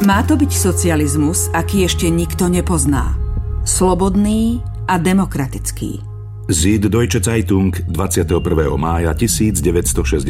Má to byť socializmus, aký ešte nikto nepozná. Slobodný a demokratický. Süddeutsche Zeitung 21. mája 1968.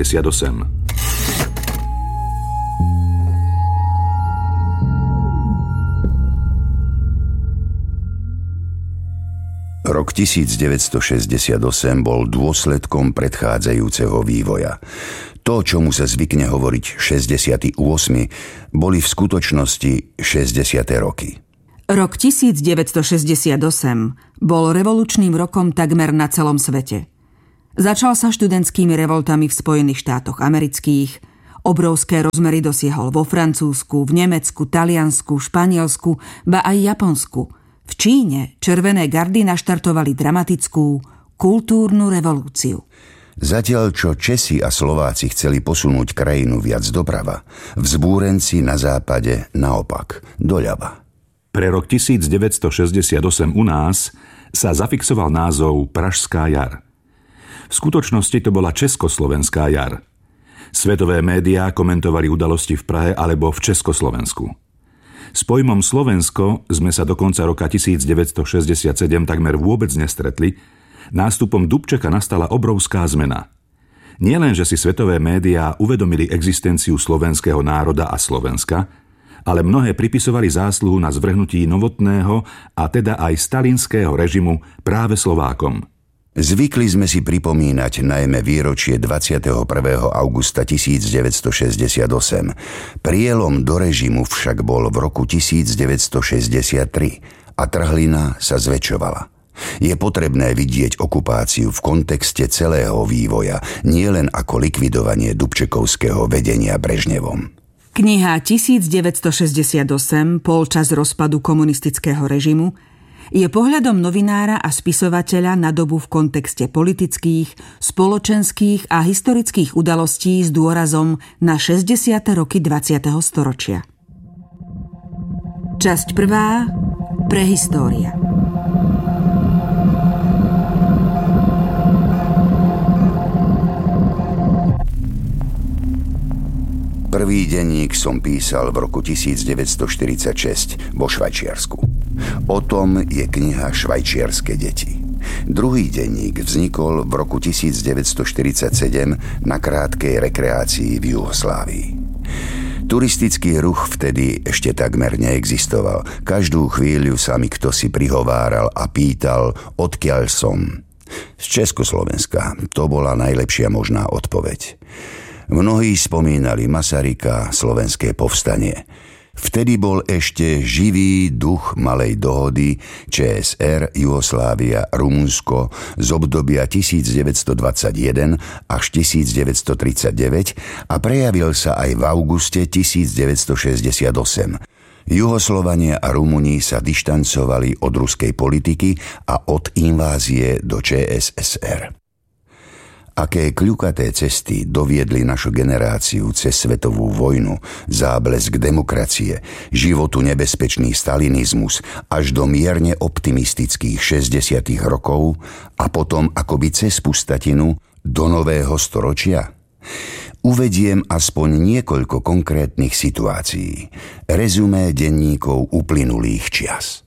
Rok 1968 bol dôsledkom predchádzajúceho vývoja. To, čomu sa zvykne hovoriť 68, boli v skutočnosti 60. roky. Rok 1968 bol revolučným rokom takmer na celom svete. Začal sa študentskými revoltami v Spojených štátoch amerických, obrovské rozmery dosiahol vo Francúzsku, v Nemecku, Taliansku, Španielsku, ba aj Japonsku. V Číne červené gardy naštartovali dramatickú kultúrnu revolúciu. Zatiaľ, čo Česi a Slováci chceli posunúť krajinu viac doprava, vzbúrenci na západe naopak, doľava. Pre rok 1968 u nás sa zafixoval názov Pražská jar. V skutočnosti to bola Československá jar. Svetové médiá komentovali udalosti v Prahe alebo v Československu. S pojmom Slovensko sme sa do konca roka 1967 takmer vôbec nestretli. Nástupom Dubčeka nastala obrovská zmena. Nielen, že si svetové médiá uvedomili existenciu slovenského národa a Slovenska, ale mnohé pripisovali zásluhu na zvrhnutí novotného a teda aj stalinského režimu práve Slovákom. Zvykli sme si pripomínať najmä výročie 21. augusta 1968. Prielom do režimu však bol v roku 1963 a trhlina sa zväčšovala. Je potrebné vidieť okupáciu v kontexte celého vývoja, nielen ako likvidovanie dubčekovského vedenia Brežnevom. Kniha 1968, polčas rozpadu komunistického režimu, je pohľadom novinára a spisovateľa na dobu v kontexte politických, spoločenských a historických udalostí s dôrazom na 60. roky 20. storočia. Časť 1. Prehistória. Prvý denník som písal v roku 1946 vo Švajčiarsku. O tom je kniha Švajčiarske deti. Druhý denník vznikol v roku 1947 na krátkej rekreácii v Juhoslávii. Turistický ruch vtedy ešte takmer neexistoval. Každú chvíľu sa mi kdosi prihováral a pýtal, odkiaľ som. Z Československa. To bola najlepšia možná odpoveď. Mnohí spomínali Masaryka, slovenské povstanie. Vtedy bol ešte živý duch malej dohody ČSR, Juhoslávia, Rumunsko z obdobia 1921 až 1939 a prejavil sa aj v auguste 1968. Juhoslovania a Rumúni sa dištancovali od ruskej politiky a od invázie do ČSSR. Aké kľukaté cesty doviedli našu generáciu cez svetovú vojnu, záblesk demokracie, životu nebezpečný stalinizmus až do mierne optimistických 60. rokov a potom akoby cez pustatinu do nového storočia? Uvediem aspoň niekoľko konkrétnych situácií. Rezumé denníkov uplynulých čias.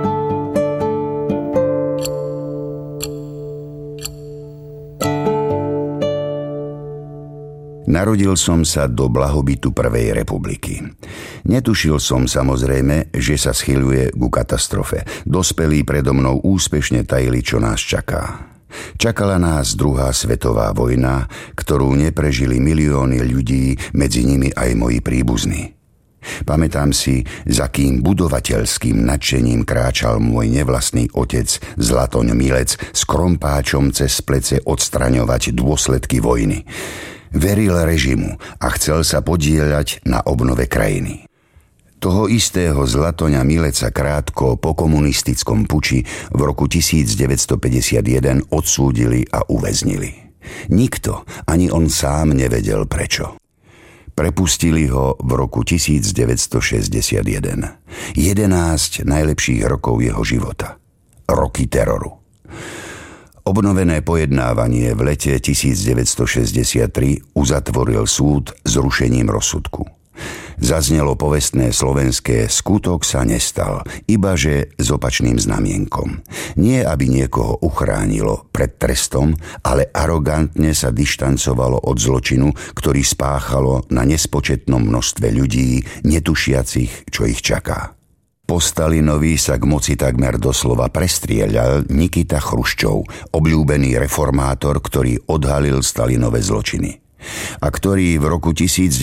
Narodil som sa do blahobytu Prvej republiky. Netušil som samozrejme, že sa schyľuje ku katastrofe. Dospelí predo mnou úspešne tajili, čo nás čaká. Čakala nás druhá svetová vojna, ktorú neprežili milióny ľudí, medzi nimi aj moji príbuzní. Pamätám si, za kým budovateľským nadšením kráčal môj nevlastný otec Zlatoň Milec s krompáčom cez plece odstraňovať dôsledky vojny. Veril režimu a chcel sa podieľať na obnove krajiny. Toho istého Zlatoňa Mileca krátko po komunistickom puči v roku 1951 odsúdili a uväznili. Nikto, ani on sám nevedel prečo. Prepustili ho v roku 1961. 11 najlepších rokov jeho života. Roky teroru. Obnovené pojednávanie v lete 1963 uzatvoril súd zrušením rozsudku. Zaznelo povestné slovenské skutok sa nestal, ibaže s opačným znamienkom. Nie aby niekoho uchránilo pred trestom, ale arogantne sa dištancovalo od zločinu, ktorý spáchalo na nespočetnom množstve ľudí, netušiacich, čo ich čaká. Po Stalinovi sa k moci takmer doslova prestrieľal Nikita Chruščov, obľúbený reformátor, ktorý odhalil Stalinové zločiny a ktorý v roku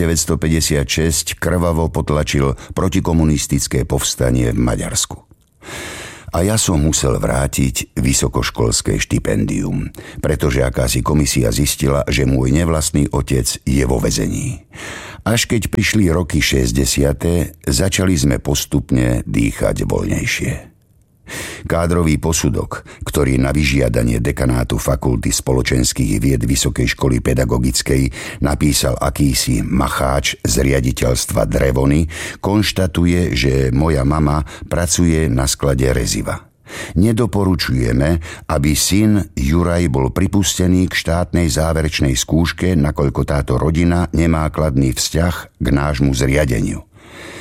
1956 krvavo potlačil protikomunistické povstanie v Maďarsku. A ja som musel vrátiť vysokoškolské štipendium, pretože akási komisia zistila, že môj nevlastný otec je vo väzení. Až keď prišli roky 60., začali sme postupne dýchať voľnejšie. Kádrový posudok, ktorý na vyžiadanie dekanátu Fakulty spoločenských vied Vysokej školy pedagogickej napísal akýsi macháč z riaditeľstva Drevony, konštatuje, že moja mama pracuje na sklade reziva. Nedoporučujeme, aby syn Juraj bol pripustený k štátnej záverečnej skúške, nakoľko táto rodina nemá kladný vzťah k nášmu zriadeniu.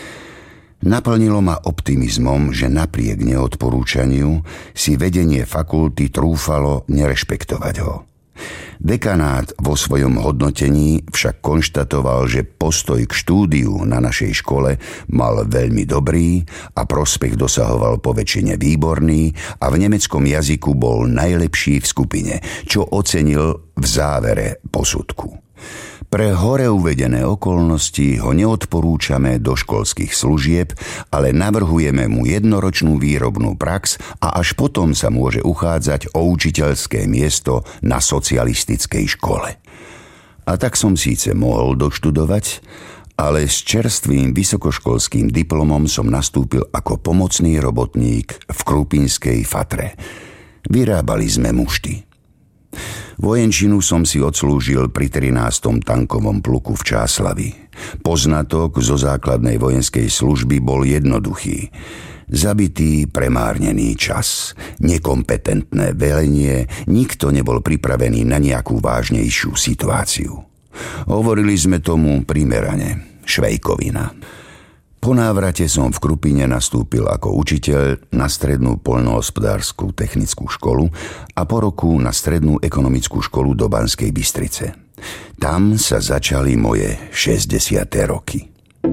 Naplnilo ma optimizmom, že napriek neodporúčaniu si vedenie fakulty trúfalo nerešpektovať ho. Dekanát vo svojom hodnotení však konštatoval, že postoj k štúdiu na našej škole mal veľmi dobrý a prospech dosahoval poväčšine výborný a v nemeckom jazyku bol najlepší v skupine, čo ocenil v závere posudku. Pre hore uvedené okolnosti ho neodporúčame do školských služieb, ale navrhujeme mu jednoročnú výrobnú prax a až potom sa môže uchádzať o učiteľské miesto na socialistickej škole. A tak som síce mohol doštudovať, ale s čerstvým vysokoškolským diplomom som nastúpil ako pomocný robotník v krupinskej fatre. Vyrábali sme mušty. Vojenčinu som si odslúžil pri 13. tankovom pluku v Čáslavi. Poznatok zo základnej vojenskej služby bol jednoduchý. Zabitý, premárnený čas, nekompetentné velenie, nikto nebol pripravený na nejakú vážnejšiu situáciu. Hovorili sme tomu primerane, švejkovina. Po návrate som v Krupine nastúpil ako učiteľ na strednú poľnohospodársku technickú školu a po roku na strednú ekonomickú školu do Banskej Bystrice. Tam sa začali moje 60. roky.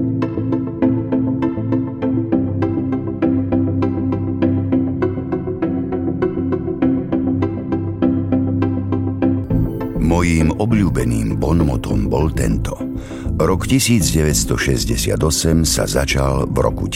Mojím obľúbeným bonmotom bol tento. Rok 1968 sa začal v roku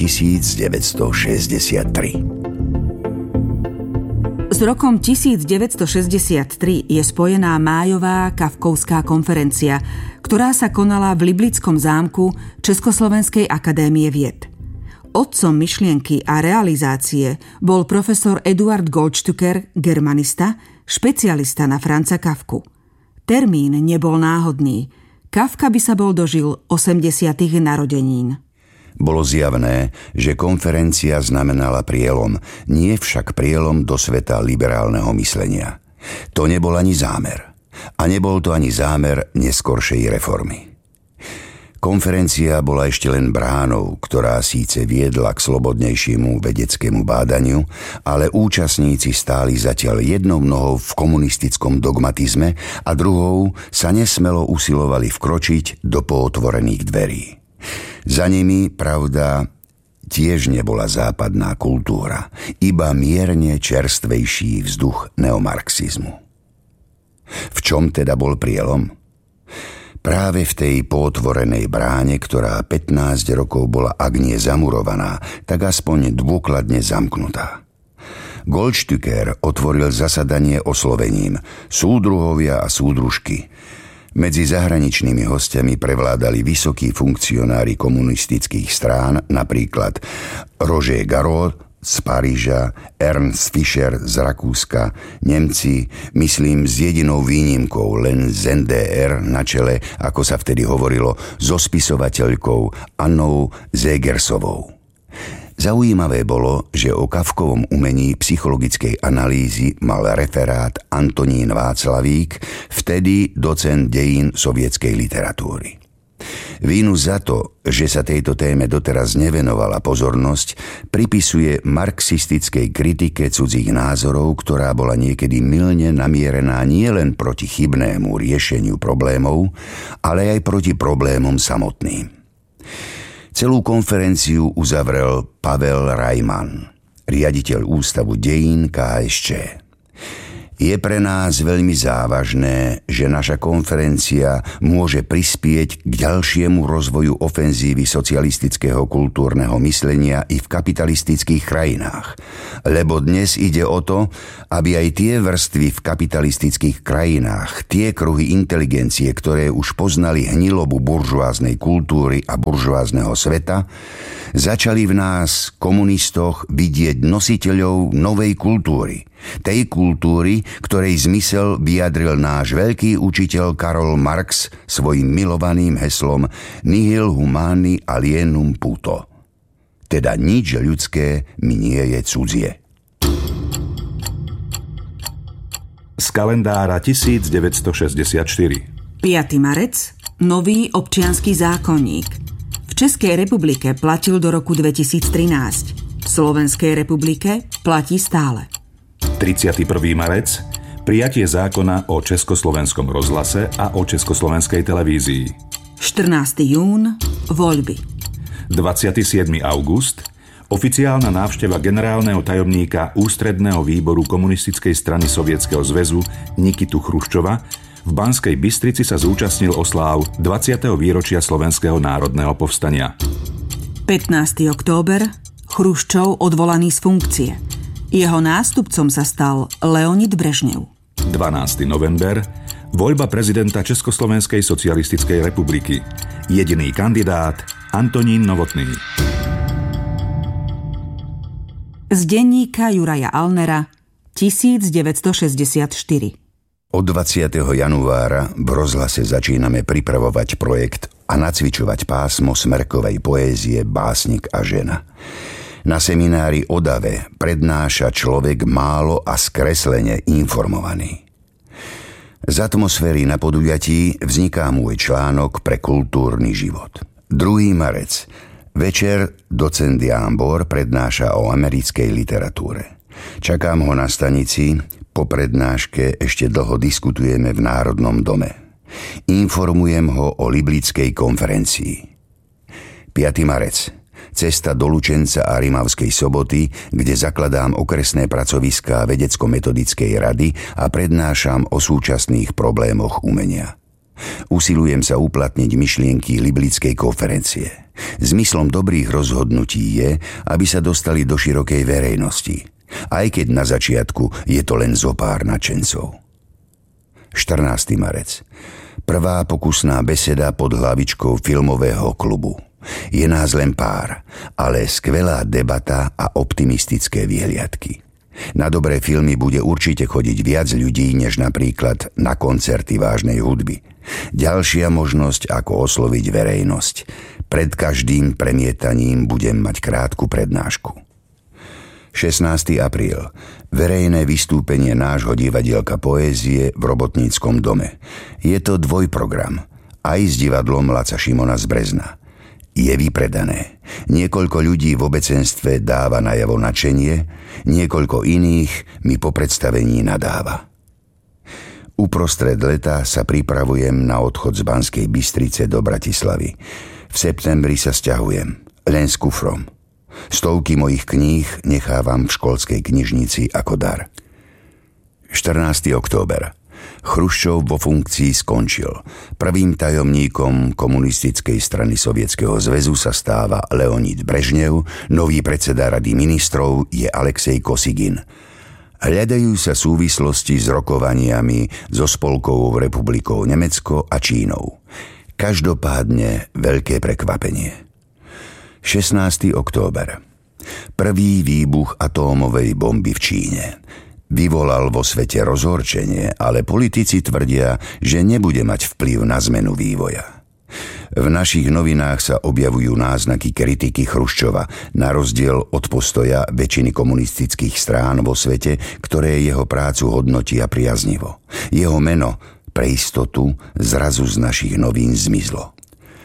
1963. S rokom 1963 je spojená májová Kafkovská konferencia, ktorá sa konala v Liblickom zámku Československej akadémie vied. Otcom myšlienky a realizácie bol profesor Eduard Goldstücker, germanista, špecialista na Franza Kafku. Termín nebol náhodný. Kafka by sa bol dožil 80. narodenín. Bolo zjavné, že konferencia znamenala prielom, nie však prielom do sveta liberálneho myslenia. To nebol ani zámer. A nebol to ani zámer neskoršej reformy. Konferencia bola ešte len bránou, ktorá síce viedla k slobodnejšiemu vedeckému bádaniu, ale účastníci stáli zatiaľ jednou nohou v komunistickom dogmatizme a druhou sa nesmelo usilovali vkročiť do pootvorených dverí. Za nimi, pravda, tiež nebola západná kultúra, iba mierne čerstvejší vzduch neomarxizmu. V čom teda bol prielom? Práve v tej pootvorenej bráne, ktorá 15 rokov bola ak nie zamurovaná, tak aspoň dôkladne zamknutá. Goldstücker otvoril zasadanie oslovením súdruhovia a súdružky. Medzi zahraničnými hostiami prevládali vysokí funkcionári komunistických strán, napríklad Roger Garot z Paríža, Ernst Fischer z Rakúska, Nemci, myslím s jedinou výnimkou len z NDR na čele, ako sa vtedy hovorilo, so spisovateľkou Annou Zegersovou. Zaujímavé bolo, že o Kafkovom umení psychologickej analýzy mal referát Antonín Václavík, vtedy docent dejín sovietskej literatúry. Vínu za to, že sa tejto téme doteraz nevenovala pozornosť, pripisuje marxistickej kritike cudzích názorov, ktorá bola niekedy mylne namierená nielen proti chybnému riešeniu problémov, ale aj proti problémom samotným. Celú konferenciu uzavrel Pavel Rajman, riaditeľ Ústavu dejín KSČ. Je pre nás veľmi závažné, že naša konferencia môže prispieť k ďalšiemu rozvoju ofenzívy socialistického kultúrneho myslenia i v kapitalistických krajinách. Lebo dnes ide o to, aby aj tie vrstvy v kapitalistických krajinách, tie kruhy inteligencie, ktoré už poznali hnilobu buržoáznej kultúry a buržoázneho sveta, začali v nás, komunistoch, vidieť nositeľov novej kultúry. Tej kultúry, ktorej zmysel vyjadril náš veľký učiteľ Karol Marx svojim milovaným heslom Nihil humani alienum puto. Teda nič ľudské mi nie je cudzie. Z kalendára 1964. 5. marec. Nový občiansky zákonník. V Českej republike platil do roku 2013. V Slovenskej republike platí stále. 31. marec. Prijatie zákona o Československom rozhlase a o Československej televízii. 14. jún. Voľby. 27. august. Oficiálna návšteva generálneho tajomníka Ústredného výboru Komunistickej strany Sovietskeho zväzu Nikitu Chruščova. V Banskej Bystrici sa zúčastnil osláv 20. výročia Slovenského národného povstania. 15. október. Chruščov odvolaný z funkcie. Jeho nástupcom sa stal Leonid Brežnev. 12. november. Voľba prezidenta Československej socialistickej republiky. Jediný kandidát Antonín Novotný. Z denníka Juraja Alnera 1964. Od 20. januára v rozhlase začíname pripravovať projekt a nacvičovať pásmo smrkovej poézie Básnik a žena. Na seminári o dave prednáša človek málo a skreslene informovaný. Z atmosféry na podujatí vzniká môj článok pre kultúrny život. 2. marec. Večer docent Jámbor prednáša o americkej literatúre. Čakám ho na stanici, po prednáške ešte dlho diskutujeme v Národnom dome. Informujem ho o Liblickej konferencii. 5. marec. Cesta do Lučenca a Rimavskej Soboty, kde zakladám okresné pracoviská vedecko-metodickej rady a prednášam o súčasných problémoch umenia. Usilujem sa uplatniť myšlienky Liblickej konferencie. Zmyslom dobrých rozhodnutí je, aby sa dostali do širokej verejnosti, aj keď na začiatku je to len zopár nadšencov. 14. marec. Prvá pokusná beseda pod hlavičkou filmového klubu. Je nás len pár, ale skvelá debata a optimistické výhliadky. Na dobré filmy bude určite chodiť viac ľudí, než napríklad na koncerty vážnej hudby. Ďalšia možnosť, ako osloviť verejnosť. Pred každým premietaním budem mať krátku prednášku. 16. apríl. Verejné vystúpenie nášho divadielka poézie v Robotníckom dome. Je to dvojprogram. Aj s divadlom Laca Šimona z Brezna. Je vypredané. Niekoľko ľudí v obecenstve dáva najavo nadšenie, niekoľko iných mi po predstavení nadáva. Uprostred leta sa pripravujem na odchod z Banskej Bystrice do Bratislavy. V septembri sa sťahujem, len s kufrom. Stovky mojich kníh nechávam v školskej knižnici ako dar. 14. október. Chruščov vo funkcii skončil. Prvým tajomníkom Komunistickej strany Sovietskeho zväzu sa stáva Leonid Brežnev, nový predseda Rady ministrov je Alexej Kosygin. Hľadajú sa súvislosti s rokovaniami so Spolkovou republikou Nemecko a Čínou. Každopádne veľké prekvapenie. 16. október. Prvý výbuch atómovej bomby v Číne. Vyvolal vo svete rozhorčenie, ale politici tvrdia, že nebude mať vplyv na zmenu vývoja. V našich novinách sa objavujú náznaky kritiky Chruščova, na rozdiel od postoja väčšiny komunistických strán vo svete, ktoré jeho prácu hodnotia priaznivo. Jeho meno pre istotu zrazu z našich novín zmizlo.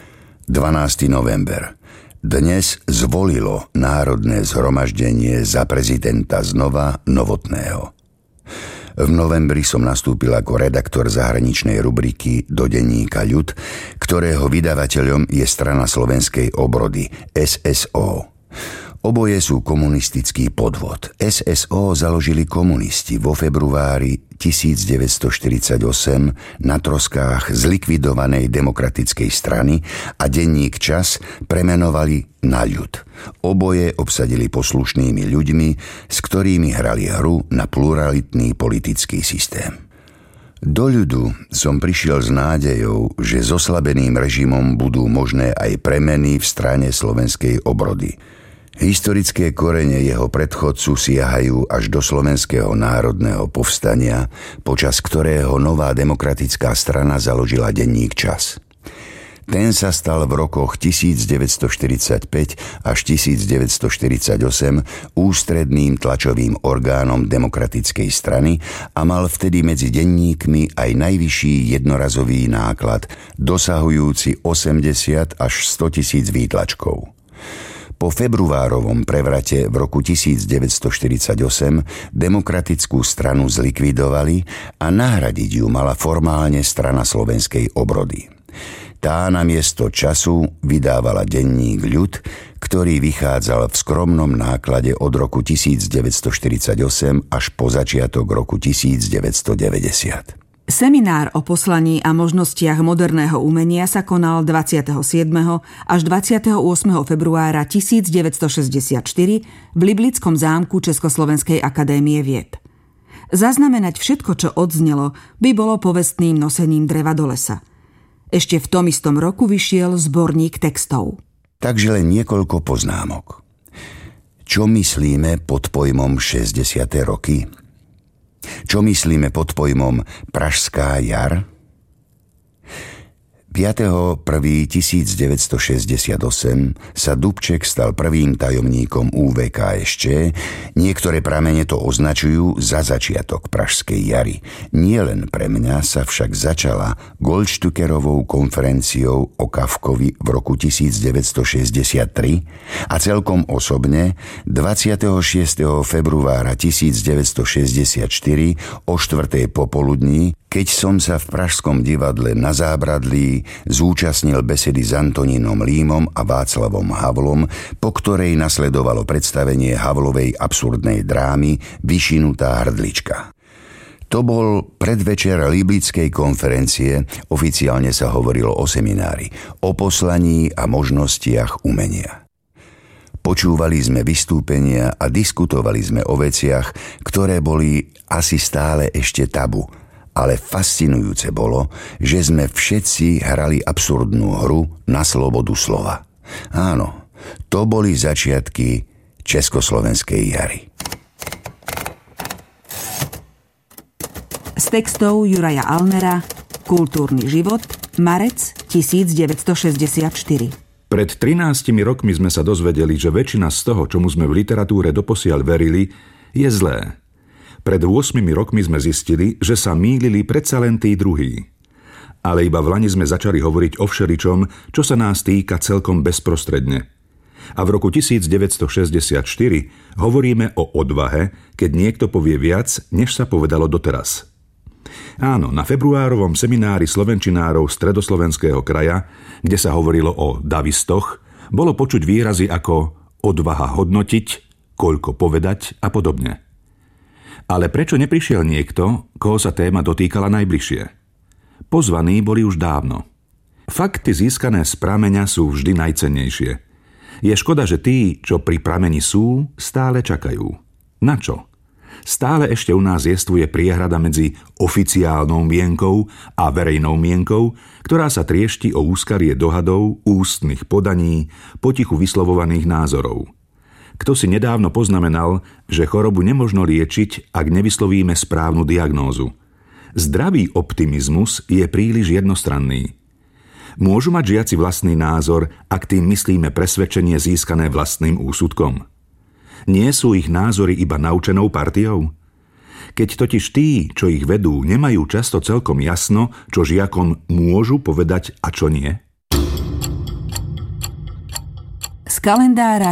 12. november. Dnes zvolilo Národné zhromaždenie za prezidenta znova Novotného. V novembri som nastúpil ako redaktor zahraničnej rubriky do denníka Ľud, ktorého vydavateľom je Strana slovenskej obrody SSO. Oboje sú komunistický podvod. SSO založili komunisti vo februári 1948 na troskách zlikvidovanej demokratickej strany a denník Čas premenovali na Ľud. Oboje obsadili poslušnými ľuďmi, s ktorými hrali hru na pluralitný politický systém. Do Ľudu som prišiel s nádejou, že s oslabeným režimom budú možné aj premeny v Strane slovenskej obrody. Historické korene jeho predchodcu siahajú až do Slovenského národného povstania, počas ktorého nová demokratická strana založila denník Čas. Ten sa stal v rokoch 1945 až 1948 ústredným tlačovým orgánom demokratickej strany a mal vtedy medzi denníkmi aj najvyšší jednorazový náklad, dosahujúci 80 až 100 000 výtlačkov. Po februárovom prevrate v roku 1948 demokratickú stranu zlikvidovali a nahradiť ju mala formálne Strana slovenskej obrody. Tá namiesto Času vydávala denník Ľud, ktorý vychádzal v skromnom náklade od roku 1948 až po začiatok roku 1990. Seminár o poslaní a možnostiach moderného umenia sa konal 27. až 28. februára 1964 v Liblickom zámku Československej akadémie vied. Zaznamenať všetko, čo odznelo, by bolo povestným nosením dreva do lesa. Ešte v tom istom roku vyšiel zborník textov. Takže len niekoľko poznámok. Čo myslíme pod pojmom 60. roky? Čo myslíme pod pojmom Pražská jar? 5.1.1968 sa Dubček stal prvým tajomníkom UVKSČ. Niektoré pramene to označujú za začiatok Pražskej jary. Nie len pre mňa sa však začala Goldstückerovou konferenciou o Kafkovi v roku 1963 a celkom osobne 26. februára 1964 o 4. popoludní, keď som sa v Pražskom divadle Na Zábradlí zúčastnil besedy s Antonínom Límom a Václavom Havlom, po ktorej nasledovalo predstavenie Havlovej absurdnej drámy Vyšinutá hrdlička. To bol predvečer Liblickej konferencie, oficiálne sa hovorilo o seminári, o poslaní a možnostiach umenia. Počúvali sme vystúpenia a diskutovali sme o veciach, ktoré boli asi stále ešte tabu, ale fascinujúce bolo, že sme všetci hrali absurdnú hru na slobodu slova. Áno, to boli začiatky Československej jary. Z textov Juraja Alnera, Kultúrny život, marec 1964. Pred 13 rokmi sme sa dozvedeli, že väčšina z toho, čomu sme v literatúre doposiaľ verili, je zlé. Pred 8 rokmi sme zistili, že sa mýlili predsa len tí druhí. Ale iba v lani sme začali hovoriť o všeličom, čo sa nás týka celkom bezprostredne. A v roku 1964 hovoríme o odvahe, keď niekto povie viac, než sa povedalo doteraz. Áno, na februárovom seminári slovenčinárov Stredoslovenského kraja, kde sa hovorilo o davistoch, bolo počuť výrazy ako odvaha hodnotiť, koľko povedať a podobne. Ale prečo neprišiel niekto, koho sa téma dotýkala najbližšie? Pozvaní boli už dávno. Fakty získané z prameňa sú vždy najcennejšie. Je škoda, že tí, čo pri prameni sú, stále čakajú. Na čo? Stále ešte u nás jestvuje priehrada medzi oficiálnou mienkou a verejnou mienkou, ktorá sa triešti o úskalie dohadov, ústnych podaní, potichu vyslovovaných názorov. Kto si nedávno poznamenal, že chorobu nemožno liečiť, ak nevyslovíme správnu diagnózu. Zdravý optimizmus je príliš jednostranný. Môžu mať žiaci vlastný názor, ak tým myslíme presvedčenie získané vlastným úsudkom. Nie sú ich názory iba naučenou partiou? Keď totiž tí, čo ich vedú, nemajú často celkom jasno, čo žiakom môžu povedať a čo nie. kalendára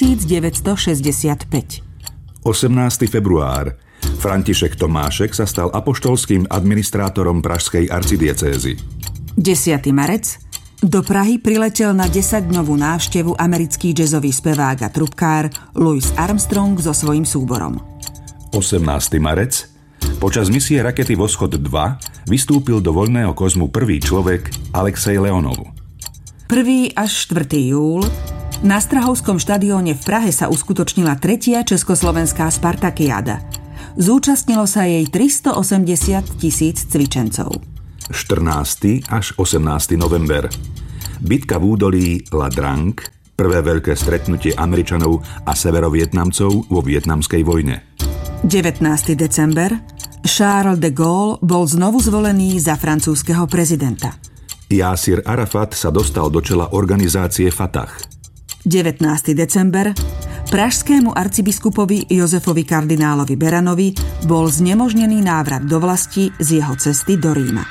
1965. 18. február. František Tomášek sa stal apoštolským administrátorom pražskej arcidiecézy. 10. marec. Do Prahy priletel na 10-dňovú návštevu americký jazzový spevák a trubkár Louis Armstrong so svojím súborom. 18. marec. Počas misie rakety Voschod 2 vystúpil do voľného kozmu prvý človek Alexej Leonov. 1. až 4. júl. Na Strahovskom štadióne v Prahe sa uskutočnila 3. československá Spartakiáda. Zúčastnilo sa jej 380 000 cvičencov. 14. až 18. november. Bitka v údolí La Drang, prvé veľké stretnutie Američanov a severovietnamcov vo vietnamskej vojne. 19. december. Charles de Gaulle bol znovu zvolený za francúzskeho prezidenta. Jásir Arafat sa dostal do čela organizácie Fatah. 19. december. Pražskému arcibiskupovi Jozefovi kardinálovi Beranovi bol znemožnený návrat do vlasti z jeho cesty do Ríma.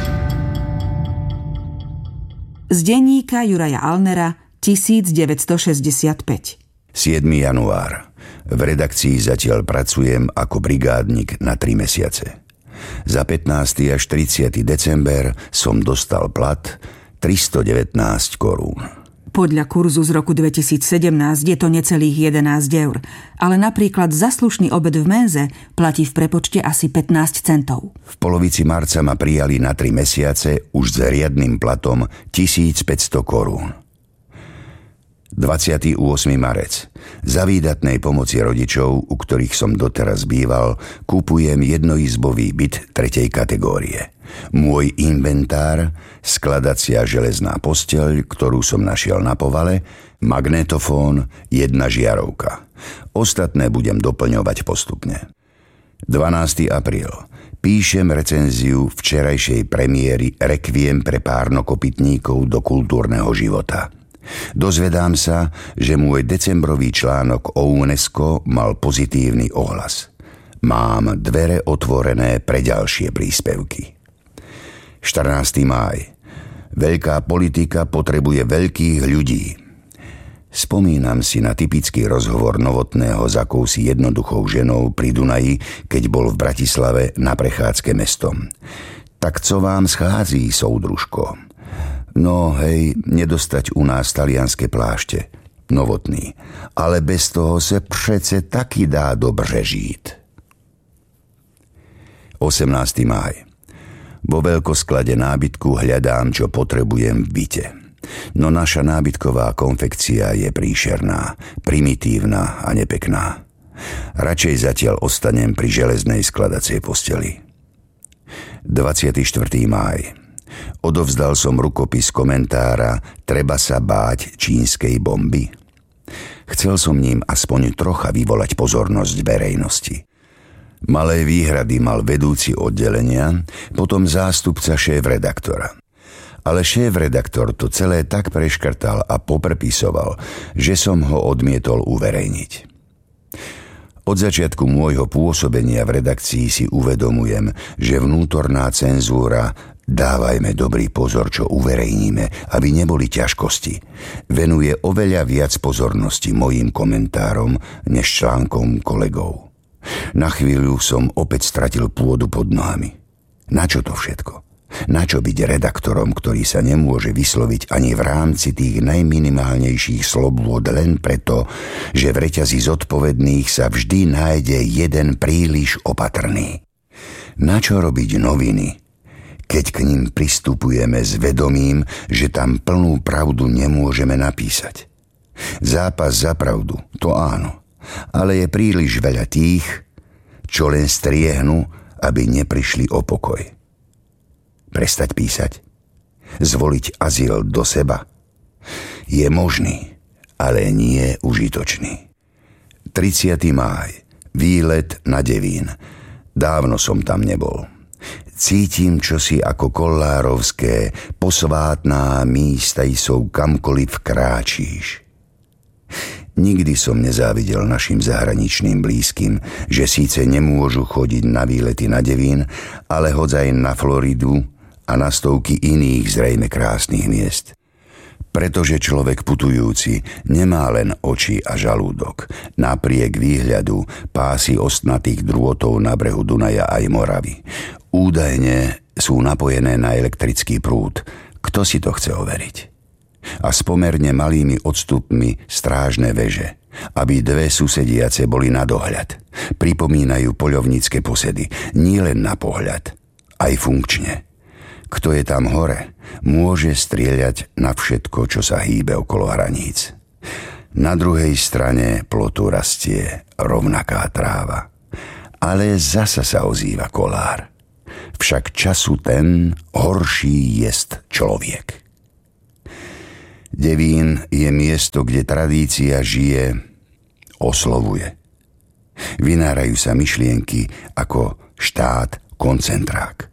Z denníka Juraja Alnera 1965. 7. január. V redakcii zatiaľ pracujem ako brigádnik na 3 mesiace. Za 15. až 30. december som dostal plat 319 korún. Podľa kurzu z roku 2017 je to necelých 11 eur, ale napríklad za slušný obed v menze platí v prepočte asi 15 centov. V polovici marca ma prijali na 3 mesiace už s riadnym platom 1500 korún. 28. marec. Za výdatnej pomoci rodičov, u ktorých som doteraz býval, kúpujem jednoizbový byt 3. kategórie. Môj inventár, skladacia železná posteľ, ktorú som našiel na povale, magnetofón, 1 žiarovka. Ostatné budem doplňovať postupne. 12. apríl. Píšem recenziu včerajšej premiéry Requiem pre párnokopytníkov do kultúrneho života. Dozvedám sa, že môj decembrový článok o UNESCO mal pozitívny ohlas. Mám dvere otvorené pre ďalšie príspevky. 14. máj. Veľká politika potrebuje veľkých ľudí. Spomínam si na typický rozhovor Novotného s akousi jednoduchou ženou pri Dunaji, keď bol v Bratislave na prechádzke mestom. Tak co vám schází, soudružko? No hej, nedostať u nás talianske plášte. Novotný. Ale bez toho se přece taky dá dobře žít. 18. máj. Vo veľkosklade nábytku hľadám, čo potrebujem v byte. No naša nábytková konfekcia je príšerná, primitívna a nepekná. Radšej zatiaľ ostanem pri železnej skladacej posteli. 24. máj. Odovzdal som rukopis komentára Treba sa báť čínskej bomby. Chcel som ním aspoň trocha vyvolať pozornosť verejnosti. Malé výhrady mal vedúci oddelenia, potom zástupca šéf-redaktora. Ale šéf-redaktor to celé tak preškrtal a poprepisoval, že som ho odmietol uverejniť. Od začiatku môjho pôsobenia v redakcii si uvedomujem, že vnútorná cenzúra, dávajme dobrý pozor, čo uverejníme, aby neboli ťažkosti, venuje oveľa viac pozornosti mojim komentárom než článkom kolegov. Na chvíľu som opäť stratil pôdu pod nohami. Na čo to všetko? Na čo byť redaktorom, ktorý sa nemôže vysloviť ani v rámci tých najminimálnejších slobôd len preto, že v reťazi zodpovedných sa vždy nájde jeden príliš opatrný? Na čo robiť noviny, keď k nim pristupujeme s vedomím, že tam plnú pravdu nemôžeme napísať? Zápas za pravdu, to áno, ale je príliš veľa tých, čo len striehnú, aby neprišli o pokoj. Prestať písať? Zvoliť azyl do seba? Je možný, ale nie užitočný. 30. máj. Výlet na Devín. Dávno som tam nebol. Cítim čosi ako kollárovské posvátná místa jsou kamkoliv kráčíš. Nikdy som nezávidel našim zahraničným blízkym, že síce nemôžu chodiť na výlety na Devín, ale hodzaj na Floridu a na stovky iných zrejme krásnych miest. Pretože človek putujúci nemá len oči a žalúdok. Napriek výhľadu pásy ostnatých drôtov na brehu Dunaja aj Moravy údajne sú napojené na elektrický prúd. Kto si to chce overiť? A s pomerne malými odstupmi strážne veže, aby dve susediace boli na dohľad. Pripomínajú poľovnícke posedy, nielen na pohľad, aj funkčne. Kto je tam hore, môže strieľať na všetko, čo sa hýbe okolo hraníc. Na druhej strane plotu rastie rovnaká tráva. Ale zasa sa ozýva kolár. Však času ten horší jest človek. Devín je miesto, kde tradícia žije, oslovuje. Vynárajú sa myšlienky ako štát koncentrák.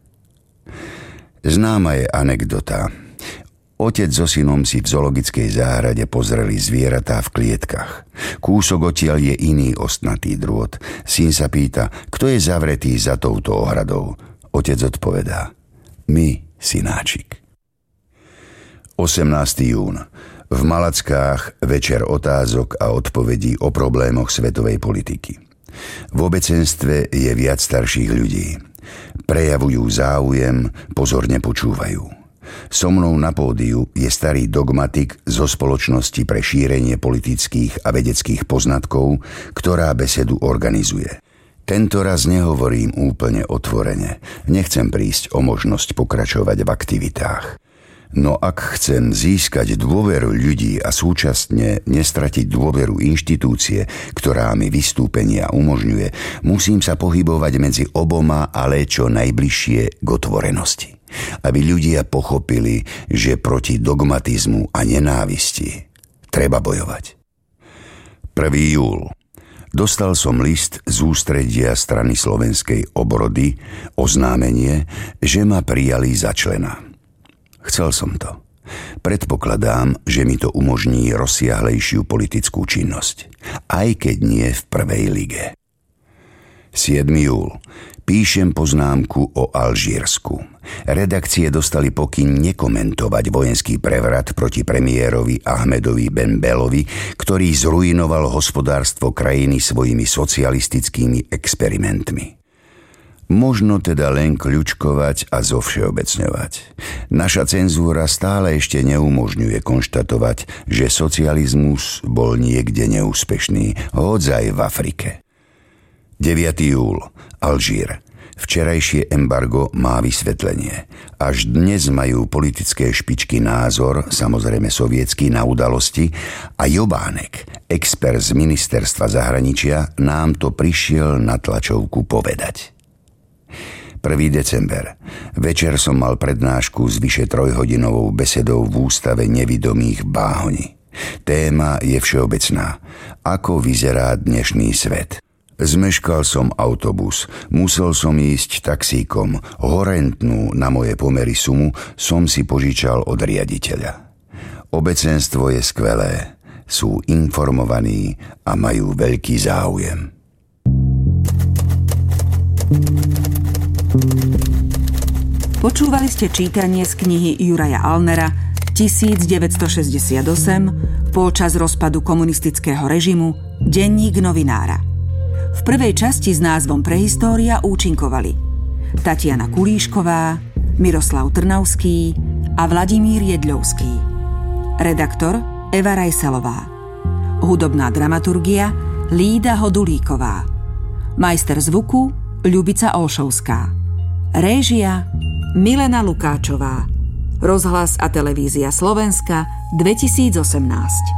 Známa je anekdota. Otec so synom si v zoologickej záhrade pozreli zvieratá v klietkach. Kúsok odtiaľ je iný ostnatý drôt. Syn sa pýta, kto je zavretý za touto ohradou. Otec odpovedá, my, synáčik. 18. jún. V Malackách večer otázok a odpovedí o problémoch svetovej politiky. V obecenstve je viac starších ľudí. Prejavujú záujem, pozorne počúvajú. So mnou na pódiu je starý dogmatik zo Spoločnosti pre šírenie politických a vedeckých poznatkov, ktorá besedu organizuje. Tento raz nehovorím úplne otvorene. Nechcem prísť o možnosť pokračovať v aktivitách. No ak chcem získať dôveru ľudí a súčasne nestratiť dôveru inštitúcie, ktorá mi vystúpenia umožňuje, musím sa pohybovať medzi oboma, ale čo najbližšie k otvorenosti. Aby ľudia pochopili, že proti dogmatizmu a nenávisti treba bojovať. 1. júl. Dostal som list z ústredia strany Slovenskej obrody, oznámenie, že ma prijali za člena. Chcel som to. Predpokladám, že mi to umožní rozsiahlejšiu politickú činnosť, aj keď nie v prvej lige. 7. júl. Píšem poznámku o Alžírsku. Redakcie dostali pokyn nekomentovať vojenský prevrat proti premiérovi Ahmedovi Ben Belovi, ktorý zruinoval hospodárstvo krajiny svojimi socialistickými experimentmi. Možno teda len kľučkovať a zovšeobecňovať. Naša cenzúra stále ešte neumožňuje konštatovať, že socializmus bol niekde neúspešný, hodzaj v Afrike. 9. júl. Alžír. Včerajšie embargo má vysvetlenie. Až dnes majú politické špičky názor, samozrejme sovietský, na udalosti a Jobánek, expert z ministerstva zahraničia, nám to prišiel na tlačovku povedať. 1. december. Večer som mal prednášku s vyše 3-hodinovou besedou v ústave nevidomých v Báhoni. Téma je všeobecná. Ako vyzerá dnešný svet? Zmeškal som autobus, musel som ísť taxíkom, horentnú na moje pomery sumu som si požičal od riaditeľa. Obecenstvo je skvelé, sú informovaní a majú veľký záujem. Počúvali ste čítanie z knihy Juraja Alnera 1968 počas rozpadu komunistického režimu Denník novinára. V prvej časti s názvom Prehistória účinkovali Tatiana Kulíšková, Miroslav Trnavský a Vladimír Jedľovský. Redaktor Eva Rajsalová. Hudobná dramaturgia Lída Hodulíková. Majster zvuku Ľubica Olšovská. Réžia Milena Lukáčová. Rozhlas a televízia Slovenska 2018.